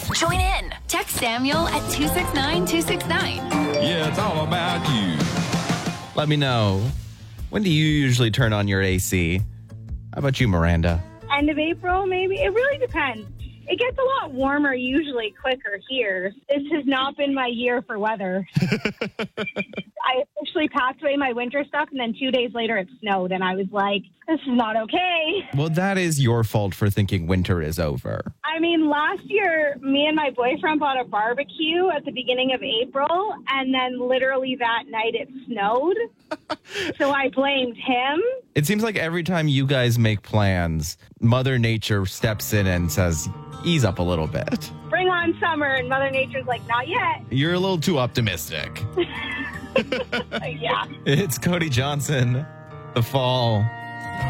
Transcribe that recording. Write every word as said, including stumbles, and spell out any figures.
Join in. Text Samuel at two six nine two six nine. Yeah, it's all about you. Let me know. When do you usually turn on your A C? How about you, Miranda? End of April, maybe. It really depends. It gets a lot warmer usually quicker here. This has not been my year for weather. I officially packed away my winter stuff, and then two days later it snowed, and I was like, this is not okay. Well, that is your fault for thinking winter is over. I mean, last year, me and my boyfriend bought a barbecue at the beginning of April, and then literally that night it snowed. So I blamed him. It seems like every time you guys make plans, Mother Nature steps in and says, ease up a little bit. Bring on summer, and Mother Nature's like, not yet. You're a little too optimistic. Yeah. It's Cody Johnson, The Fall.